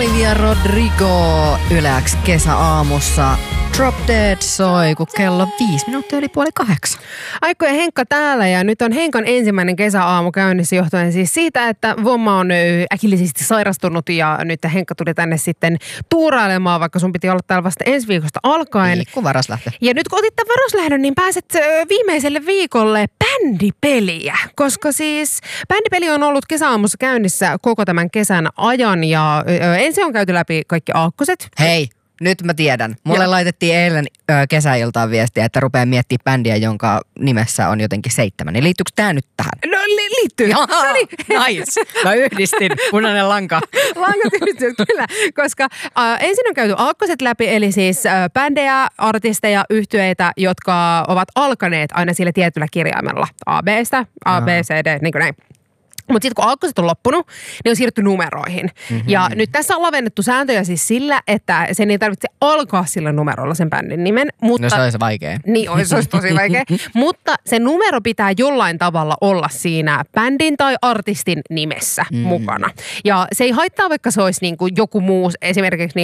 Olivia Rodrigo Yle X kesäaamussa. Drop Dead soi, kun kello 7:05. Aikko ja Henkka täällä ja nyt on Henkan ensimmäinen kesäaamu käynnissä johtuen siis siitä, että Vomma on äkillisesti sairastunut ja nyt Henkka tuli tänne sitten tuurailemaan, vaikka sun piti olla täällä vasta ensi viikosta alkaen. Niin, kun varaslähtö. Ja nyt kun otit tämän varaslähdön, niin pääset viimeiselle viikolle bändipeliä, koska siis bändipeli on ollut kesäaamussa käynnissä koko tämän kesän ajan ja ensin on käyty läpi kaikki aakkoset. Hei! Nyt mä tiedän. Mulle laitettiin eilen kesäiltaan viestiä, että rupeaa miettimään bändiä, jonka nimessä on jotenkin 7. Niin liittyykö tää nyt tähän? No liittyy. Nice. Mä yhdistin. Punainen lanka. Lankat yhdistyy, kyllä. Koska ensin on käyty aakkoset läpi, eli siis bändejä, artisteja, yhtyeitä, jotka ovat alkaneet aina sillä tietyllä kirjaimella. A-B-stä, A, B, C, D, niin kuin näin. Mutta sitten kun aakkoset on loppunut, niin on siirrytty numeroihin. Mm-hmm. Ja nyt tässä on lavennettu sääntöjä siis sillä, että sen ei tarvitse alkaa sillä numerolla sen bändin nimen. Mutta, no se olisi vaikea. Niin, se olisi tosi vaikea. Mutta se numero pitää jollain tavalla olla siinä bändin tai artistin nimessä mukana. Ja se ei haittaa, vaikka se olisi niinku joku muu, esimerkiksi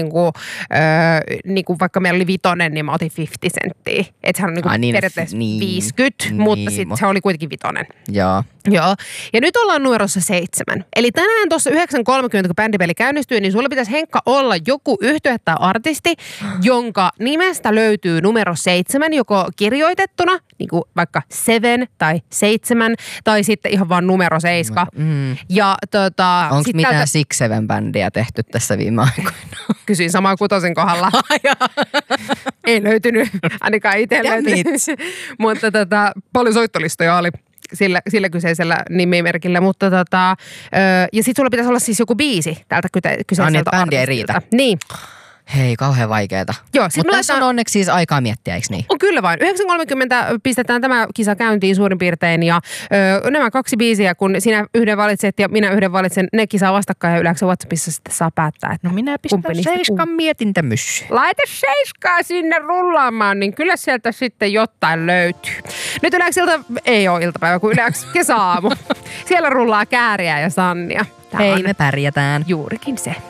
niinku vaikka meillä oli 5, niin mä otin 50 senttiä. Että sehän on niinku periaatteessa 50, mutta sitten se oli kuitenkin 5. Joo. Ja nyt ollaan numerossa 7. Eli tänään tuossa 9.30, kun bändipeli käynnistyy, niin sulla pitäisi Henkka olla joku yhtye tai artisti, jonka nimestä löytyy numero 7, joko kirjoitettuna, niin kuin vaikka 7 tai 7, tai sitten ihan vaan numero 7. Ja onko mitään Six Seven bändiä tehty tässä viime aikoina? Kysyin samaa Kutosen kohdalla. Ei löytynyt, ainakaan itse löytynyt. Mutta paljon soittolistoja oli sillä kyseisellä nimimerkillä, mutta ja sit sulla pitäisi olla siis joku biisi tältä kyseiseltä niin, bändi ei riitä. Niin. Hei, kauhean vaikeeta. Mutta tässä on onneksi siis aikaa miettiä, eikö niin? On kyllä vain. 9.30 pistetään tämä kisa käyntiin suurin piirtein ja nämä 2 biisiä, kun sinä yhden valitset ja minä yhden valitsen, ne kisaa vastakkain ja yleensä WhatsAppissa sitten saa päättää. Että no minä pistän 7 mietintämyssy. Laita 7 sinne rullaamaan, niin kyllä sieltä sitten jotain löytyy. Nyt Yle-Xilta ei ole iltapäivä, kun Yle-X kesäaamu. Siellä rullaa Kääriä ja Sannia. Hei, me pärjätään. Juurikin se.